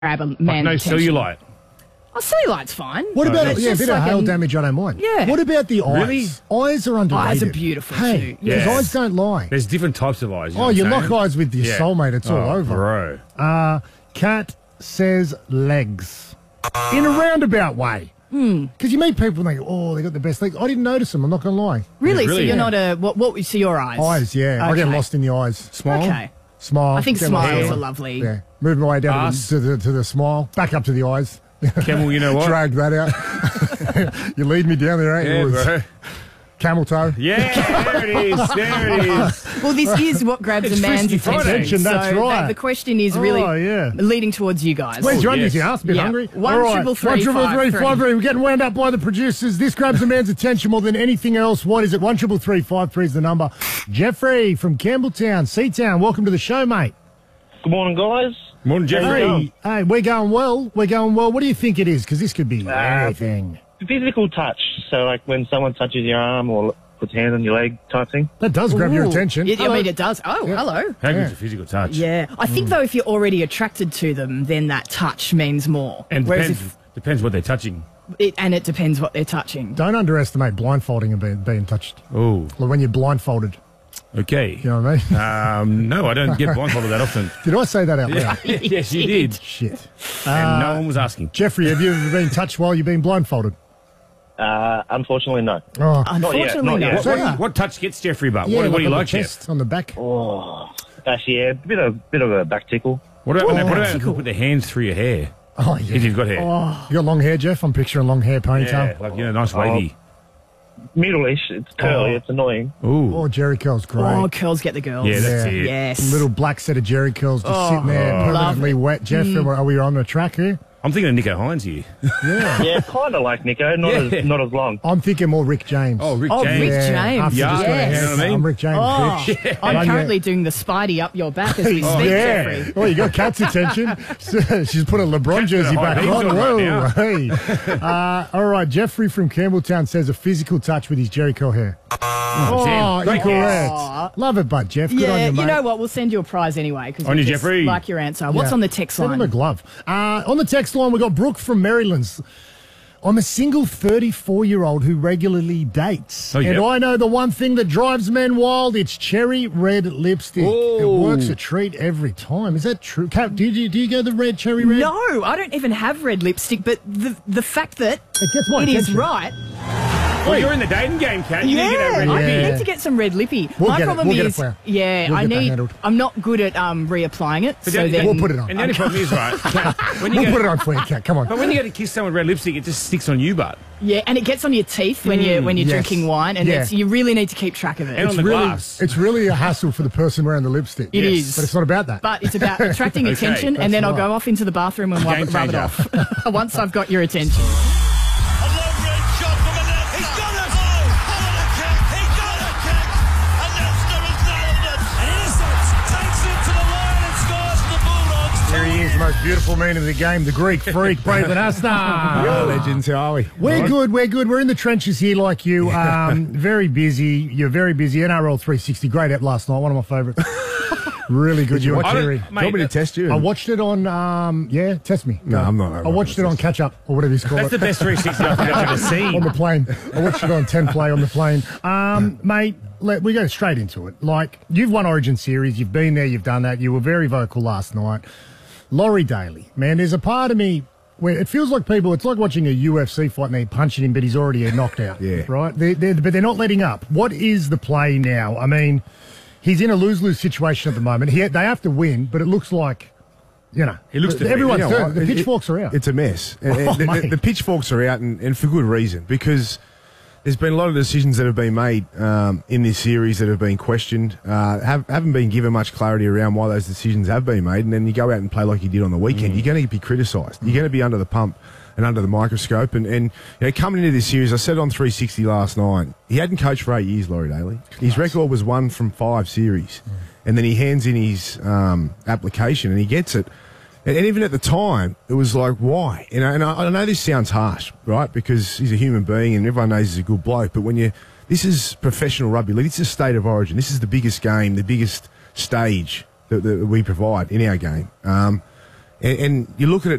grab a man's no attention. cellulite. Oh, cellulite's fine. What about It's a just bit of like hail damage? I don't mind. Yeah. What about the eyes? Really? Eyes are underrated. Eyes are beautiful hey, too. because Yeah. eyes don't lie. There's different types of eyes. Oh, you lock eyes with your soulmate, it's all over. Bro. Kat says legs. In a roundabout way. Because you meet people and they go, oh, they got the best legs. I didn't notice them, I'm not going to lie. Really? So Really? you're not a what? What? So your eyes? Eyes, yeah. I get Okay. lost in the eyes. Smile. Okay. Smile. I think get my smiles hair. are lovely. Yeah. Move my way down Arse. to the smile. Back up to the eyes. Camel, you know what? Drag that out. You lead me down there, ain't Yeah, you? bro. Camel toe. Yeah, there it is. There it is. Well, this is what grabs It's a man's Frisky Friday. attention. That's so right. the question is really Oh, yeah. leading towards you guys. Where's your yes. onions? You asked, a bit Yeah. hungry. 1-333-5-3. We're getting wound up by the producers. This grabs a man's attention more than anything else. What is it? 1-333-5-3 is the number. Jeffrey from Campbelltown, Seatown. Welcome to the show, mate. Good morning, guys. Morning, Jeffrey. Hey, we're going well. We're going well. What do you think it is? Because this could be anything. Physical touch. So, like when someone touches your arm or puts hands on your leg type thing. That does grab your Ooh. attention. I mean, it does. Oh, hello. How good's a physical touch? Yeah. I think, though, if you're already attracted to them, then that touch means more. And Whereas depends what they're touching. it depends what they're touching. Don't underestimate blindfolding and being touched. Oh, Or when you're blindfolded. okay. You know what I mean? No, I don't get blindfolded that often. Did I say that out loud? Yes, you did. Shit. And no one was asking. Jeffrey, have you ever been touched while you've been blindfolded? Unfortunately, no. Oh, Unfortunately, not yet. no. What touch gets Jeffrey, but yeah, what do you on the like, Jeff? chest, on the back. Actually, yeah, bit of a back tickle. What about when they tickle. put their hands through your hair? Oh, yeah. If you've got hair. You got long hair, Jeff? I'm picturing long hair ponytail. Yeah, like, nice wavy. Middle-ish. It's curly. It's annoying. Ooh. Oh, Jerry curls, great. Oh, curls get the girls. Yeah, that's Yeah. it. Yes. Little black set of Jerry curls just sitting there, permanently wet. Jeff, are we on the track here? I'm thinking of Nico Hines here. Yeah, kind of like Nico. Not as long. I'm thinking more Rick James. Oh, Rick Oh, James. Rick James. After Yeah, just got a yes. haircut. You know what I mean? I'm Rick James, Oh, bitch. I'm Run currently doing the Spidey up your back as we speak, yeah. Jeffrey. Oh, you got Kat's attention. She's put a LeBron jersey got a back high on. heels on right Whoa, now. hey. All right, Jeffrey from Campbelltown says a physical touch with his Jerry curl hair. Oh, Great incorrect. guess. Love it, bud, Jeff. Good on Yeah, you, mate. you know what? We'll send you a prize anyway because On you, Jeffrey. like your answer. What's Yeah. on the text Send him a line? glove. On the text line, we got Brooke from Maryland. I'm a single 34-year-old who regularly dates. Oh, and yep. I know the one thing that drives men wild, it's cherry red lipstick. It Oh. works a treat every time. Is that true? Kat, do you go the red, cherry red? No, I don't even have red lipstick, but the fact that It gets my it is attention. right. Well, you're in the dating game, Kat. You need to get that red I lippy. need to get some red lippy. We'll My get it. problem We'll get it is, for you. yeah, We'll I get that need. handled. I'm not good at reapplying it. But So then- then We'll put it on. And the only problem is, right, Kat, when you We'll go, put it on for you, Kat. Come on. but when you go to kiss someone with red lipstick, it just sticks on you, but. yeah, and it gets on your teeth when you're yes. drinking wine, and Yeah. you really need to keep track of it. And on the glass. It's really a hassle for the person wearing the lipstick. It is. But it's not about that. But it's about attracting Okay, attention, that's and then I'll right. go off into the bathroom and rub Game it changer. off. Once I've got your attention. A long range shot from a left. He's got it. Oh, what a kick. He got a kick. And Leicester has nailed it. And Innocent takes it to the line and scores for the Bulldogs. There he is, the most beautiful man of the game, the Greek freak, Braden Astar. Legends, how are we? We're good, we're good. We're in the trenches here like you. Very busy. You're very busy. NRL 360, great app last night, one of my favourites. Really good, you and I don't- Terry. mate, Do you want me to test you? I watched it on, test me. No, I'm not. I watched it on Catch Up, or whatever you call That's it. the best 360 I think I've ever seen. On the plane. I watched it on 10 play on the plane. Mate, we go straight into it. Like, you've won Origin Series, you've been there, you've done that, you were very vocal last night. Laurie Daly, man, there's a part of me where it feels like people, it's like watching a UFC fight and they're punching him, but he's already knocked out. Yeah. Right? But they're not letting up. What is the play now? I mean, he's in a lose-lose situation at the moment. They have to win, but it looks like, He looks to everyone's You know turning. what? The pitchforks are out. It's a mess. And Oh, the mate. the pitchforks are out, and for good reason, because there's been a lot of decisions that have been made in this series that have been questioned, haven't been given much clarity around why those decisions have been made, and then you go out and play like you did on the weekend, you're going to be criticised. You're going to be under the pump and under the microscope. And coming into this series, I said on 360 last night, he hadn't coached for 8 years, Laurie Daly. His record was 1 from 5 series. And then he hands in his application and he gets it. And even at the time, it was like, why? And I know this sounds harsh, right? Because he's a human being and everyone knows he's a good bloke. But this is professional rugby league. This is state of origin. This is the biggest game, the biggest stage that we provide in our game. And you look at it